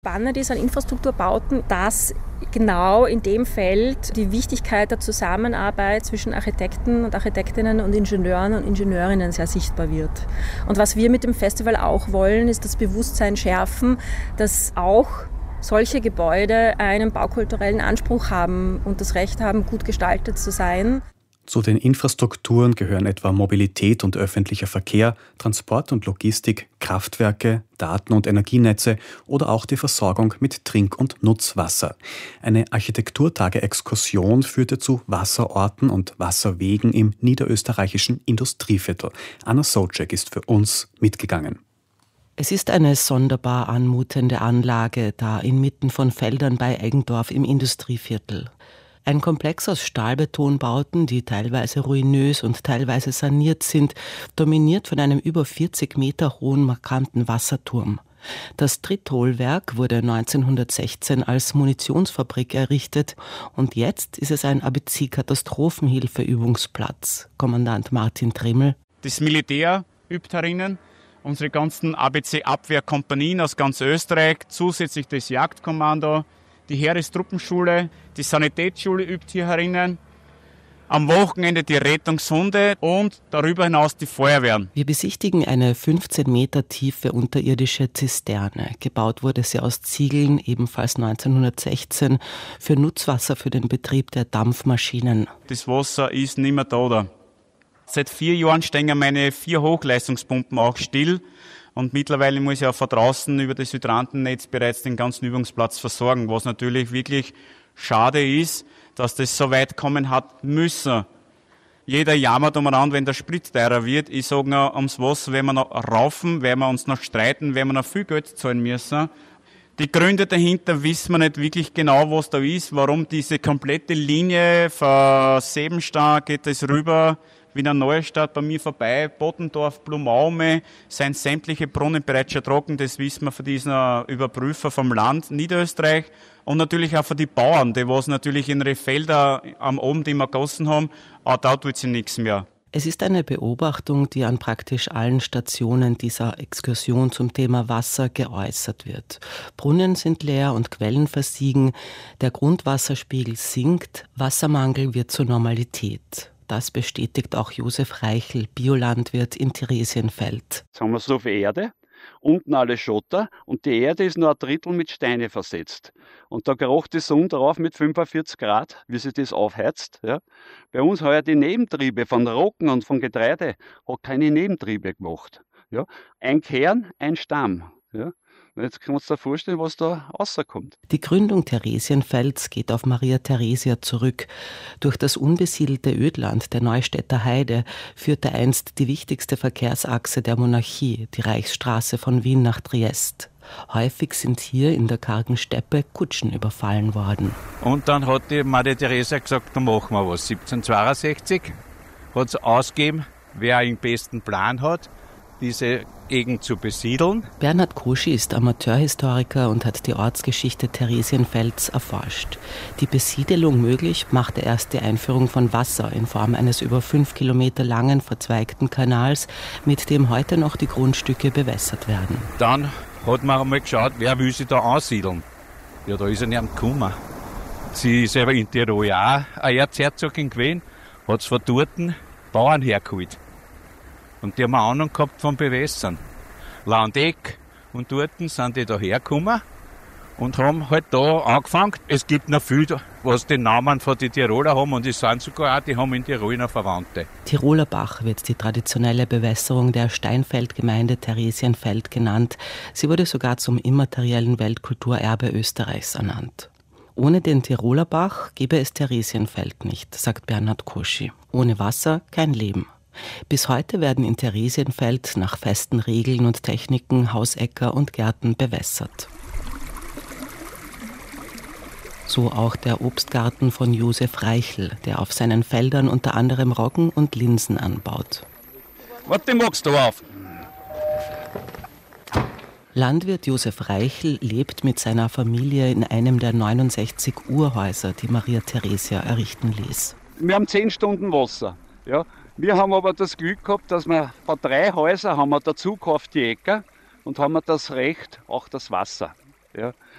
Spannend ist an Infrastrukturbauten, dass genau in dem Feld die Wichtigkeit der Zusammenarbeit zwischen Architekten und Architektinnen und Ingenieuren und Ingenieurinnen sehr sichtbar wird. Und was wir mit dem Festival auch wollen, ist das Bewusstsein schärfen, dass auch solche Gebäude einen baukulturellen Anspruch haben und das Recht haben, gut gestaltet zu sein. Zu den Infrastrukturen gehören etwa Mobilität und öffentlicher Verkehr, Transport und Logistik, Kraftwerke, Daten- und Energienetze oder auch die Versorgung mit Trink- und Nutzwasser. Eine Architekturtage-Exkursion führte zu Wasserorten und Wasserwegen im niederösterreichischen Industrieviertel. Anna Socek ist für uns mitgegangen. Es ist eine sonderbar anmutende Anlage, da inmitten von Feldern bei Eggendorf im Industrieviertel. Ein Komplex aus Stahlbetonbauten, die teilweise ruinös und teilweise saniert sind, dominiert von einem über 40 Meter hohen markanten Wasserturm. Das Trittholwerk wurde 1916 als Munitionsfabrik errichtet und jetzt ist es ein ABC-Katastrophenhilfeübungsplatz. Kommandant Martin Trimmel. Das Militär übt herinnen, unsere ganzen ABC-Abwehrkompanien aus ganz Österreich, zusätzlich das Jagdkommando, die Heerestruppenschule, die Sanitätsschule übt hier herinnen. Am Wochenende die Rettungshunde und darüber hinaus die Feuerwehren. Wir besichtigen eine 15 Meter tiefe unterirdische Zisterne. Gebaut wurde sie aus Ziegeln, ebenfalls 1916, für Nutzwasser für den Betrieb der Dampfmaschinen. Das Wasser ist nicht mehr da. Seit 4 Jahren stehen meine 4 Hochleistungspumpen auch still. Und mittlerweile muss ich auch von draußen über das Hydrantennetz bereits den ganzen Übungsplatz versorgen, was natürlich wirklich schade ist, dass das so weit kommen hat müssen. Jeder jammert umeinander, wenn der Sprit teurer wird. Ich sage noch, ums Wasser werden wir noch raufen, werden wir uns noch streiten, werden wir noch viel Geld zahlen müssen. Die Gründe dahinter wissen wir nicht wirklich genau, was da ist, warum diese komplette Linie von Sebenstein geht das rüber, Wiener Neustadt bei mir vorbei, Bottendorf, Blumaume, sind sämtliche Brunnen bereits schon trocken, das wissen wir von diesen Überprüfer vom Land Niederösterreich und natürlich auch von den Bauern, die was natürlich in ihre Felder am Abend immer gegossen haben, auch da tut sich nichts mehr. Es ist eine Beobachtung, die an praktisch allen Stationen dieser Exkursion zum Thema Wasser geäußert wird. Brunnen sind leer und Quellen versiegen, der Grundwasserspiegel sinkt, Wassermangel wird zur Normalität. Das bestätigt auch Josef Reichel, Biolandwirt in Theresienfeld. Jetzt haben wir so viel Erde, unten alles Schotter und die Erde ist nur ein Drittel mit Steine versetzt. Und da gerocht die Sonne drauf mit 45 Grad, wie sich das aufheizt. Ja. Bei uns heuer die Nebentriebe von Roggen und von Getreide hat keine Nebentriebe gemacht. Ja. Ein Kern, ein Stamm. Ja. Jetzt kann man sich da vorstellen, was da rauskommt. Die Gründung Theresienfelds geht auf Maria Theresia zurück. Durch das unbesiedelte Ödland der Neustädter Heide führte einst die wichtigste Verkehrsachse der Monarchie, die Reichsstraße von Wien nach Triest. Häufig sind hier in der kargen Steppe Kutschen überfallen worden. Und dann hat die Maria Theresia gesagt, dann machen wir was. 1762 hat sie ausgegeben, wer einen besten Plan hat, diese Gegend zu besiedeln. Bernhard Koschi ist Amateurhistoriker und hat die Ortsgeschichte Theresienfelds erforscht. Die Besiedelung möglich machte erst die Einführung von Wasser in Form eines über 5 Kilometer langen verzweigten Kanals, mit dem heute noch die Grundstücke bewässert werden. Dann hat man einmal geschaut, wer will sich da ansiedeln. Ja, da ist er nicht gekommen. Sie ist aber in Tirol auch eine Erzherzogin gewesen, hat es von dort Bauern hergeholt. Und die haben eine Ahnung gehabt vom Bewässern. Landeck und dort sind die da hergekommen und haben halt da angefangen. Es gibt noch viel, was den Namen von den Tiroler haben und es sind sogar auch, die haben in Tirol noch Verwandte. Tiroler Bach wird die traditionelle Bewässerung der Steinfeldgemeinde Theresienfeld genannt. Sie wurde sogar zum immateriellen Weltkulturerbe Österreichs ernannt. Ohne den Tiroler Bach gäbe es Theresienfeld nicht, sagt Bernhard Koschi. Ohne Wasser kein Leben. Bis heute werden in Theresienfeld nach festen Regeln und Techniken Hausäcker und Gärten bewässert. So auch der Obstgarten von Josef Reichel, der auf seinen Feldern unter anderem Roggen und Linsen anbaut. Warte, magst du auf? Landwirt Josef Reichel lebt mit seiner Familie in einem der 69 Urhäuser, die Maria Theresia errichten ließ. Wir haben 10 Stunden Wasser. Ja. Wir haben aber das Glück gehabt, dass wir von 3 Häusern haben wir dazu gekauft die Äcker und haben wir das Recht, auch das Wasser. Ja.